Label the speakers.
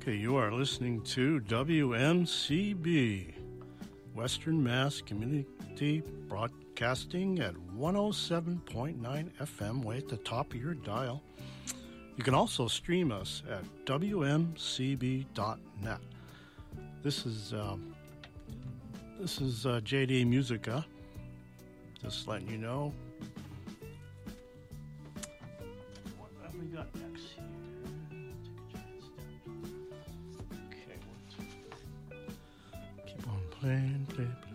Speaker 1: Okay, you are listening to WMCB, Western Mass Community Broadcasting at 107.9 FM, way at the top of your dial. You can also stream us at WMCB.net. This is JD Musica. Just letting you know what have we got next here. Take a giant step. Okay, keep on playing, play.